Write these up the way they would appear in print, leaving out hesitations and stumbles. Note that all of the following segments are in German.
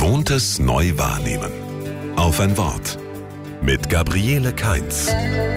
Gewohntes neu wahrnehmen. Auf ein Wort. Mit Gabriele Kainz.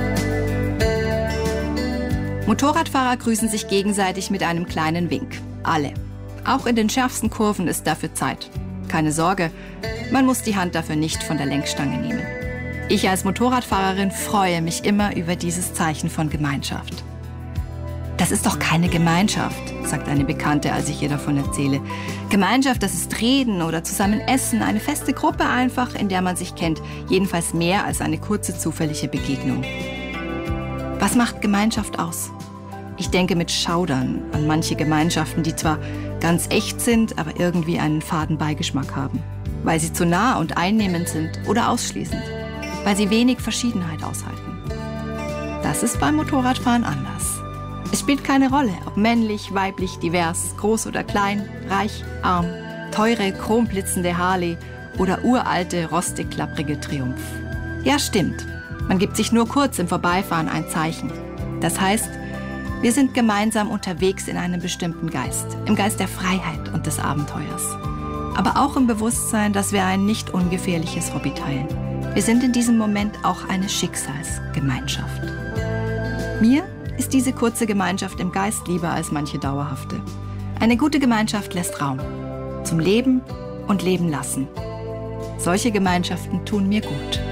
Motorradfahrer grüßen sich gegenseitig mit einem kleinen Wink. Alle. Auch in den schärfsten Kurven ist dafür Zeit. Keine Sorge, man muss die Hand dafür nicht von der Lenkstange nehmen. Ich als Motorradfahrerin freue mich immer über dieses Zeichen von Gemeinschaft. Das ist doch keine Gemeinschaft, sagt eine Bekannte, als ich ihr davon erzähle. Gemeinschaft, das ist Reden oder zusammen essen, eine feste Gruppe einfach, in der man sich kennt. Jedenfalls mehr als eine kurze zufällige Begegnung. Was macht Gemeinschaft aus? Ich denke mit Schaudern an manche Gemeinschaften, die zwar ganz echt sind, aber irgendwie einen faden Beigeschmack haben. Weil sie zu nah und einnehmend sind oder ausschließend. Weil sie wenig Verschiedenheit aushalten. Das ist beim Motorradfahren anders. Es spielt keine Rolle, ob männlich, weiblich, divers, groß oder klein, reich, arm, teure, chromblitzende Harley oder uralte, rostig-klapprige Triumph. Ja, stimmt. Man gibt sich nur kurz im Vorbeifahren ein Zeichen. Das heißt, wir sind gemeinsam unterwegs in einem bestimmten Geist. Im Geist der Freiheit und des Abenteuers. Aber auch im Bewusstsein, dass wir ein nicht ungefährliches Hobby teilen. Wir sind in diesem Moment auch eine Schicksalsgemeinschaft. Mir ist diese kurze Gemeinschaft im Geist lieber als manche dauerhafte. Eine gute Gemeinschaft lässt Raum zum Leben und Leben lassen. Solche Gemeinschaften tun mir gut.